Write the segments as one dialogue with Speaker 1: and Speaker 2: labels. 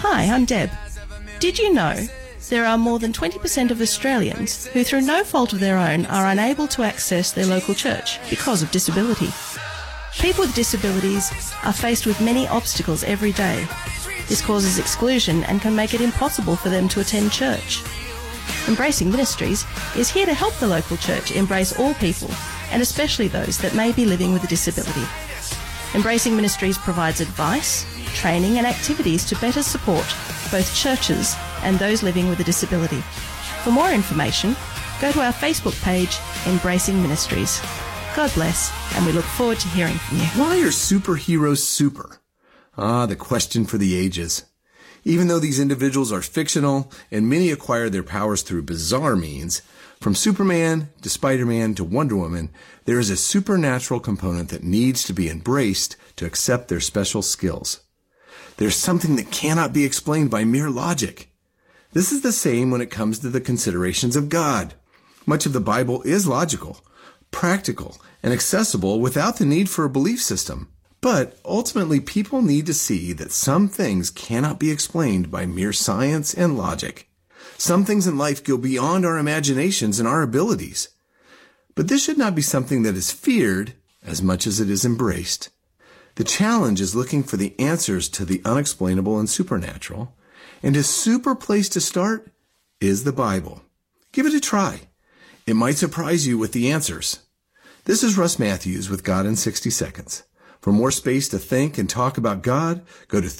Speaker 1: Hi, I'm Deb. Did you know there are more than 20% of Australians who, through no fault of their own, are unable to access their local church because of disability? People with disabilities are faced with many obstacles every day. This causes exclusion and can make it impossible for them to attend church. Embracing Ministries is here to help the local church embrace all people, and especially those that may be living with a disability. Embracing Ministries provides advice, training and activities to better support both churches and those living with a disability. For more information, go to our Facebook page, Embracing Ministries. God bless, and we look forward to hearing from you.
Speaker 2: Why are superheroes super? The question for the ages. Even though these individuals are fictional and many acquire their powers through bizarre means, from Superman to Spider-Man to Wonder Woman, there is a supernatural component that needs to be embraced to accept their special skills. There's something that cannot be explained by mere logic. This is the same when it comes to the considerations of God. Much of the Bible is logical, practical, and accessible without the need for a belief system. But ultimately, people need to see that some things cannot be explained by mere science and logic. Some things in life go beyond our imaginations and our abilities. But this should not be something that is feared as much as it is embraced. The challenge is looking for the answers to the unexplainable and supernatural, and a super place to start is the Bible. Give it a try. It might surprise you with the answers. This is Russ Matthews with God in 60 Seconds. For more space to think and talk about God, go to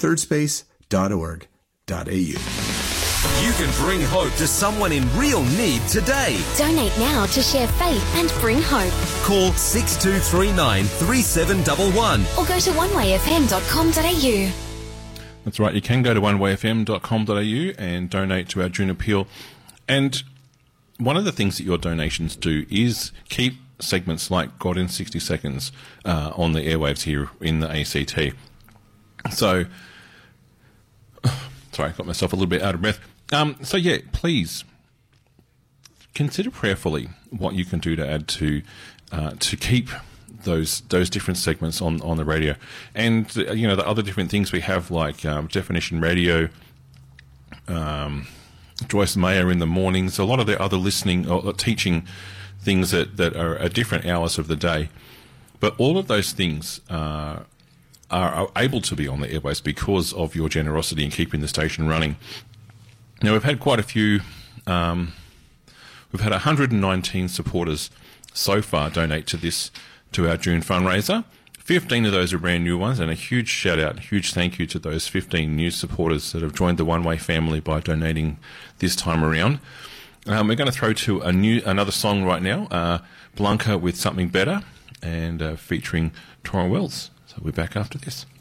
Speaker 2: thirdspace.org.au.
Speaker 3: You can bring hope to someone in real need today.
Speaker 4: Donate now to share faith and bring hope.
Speaker 3: Call 6239 3711
Speaker 4: or go to onewayfm.com.au.
Speaker 5: That's right, you can go to onewayfm.com.au and donate to our June appeal. And one of the things that your donations do is keep segments like God in 60 Seconds on the airwaves here in the ACT. So, sorry, I got myself a little bit out of breath. Please consider prayerfully what you can do to add to keep those different segments on the radio. And, the other different things we have, like Definition Radio, Joyce Mayer in the mornings, a lot of the other listening or teaching things that are at different hours of the day. But all of those things are able to be on the airways because of your generosity in keeping the station running. Now, we've had quite a few, we've had 119 supporters so far donate to our June fundraiser. 15 of those are brand new ones, and a huge shout out, huge thank you to those 15 new supporters that have joined the One Way family by donating this time around. We're going to throw to another song right now, Blanca with Something Better, and featuring Torrin Wells. So we're back after this.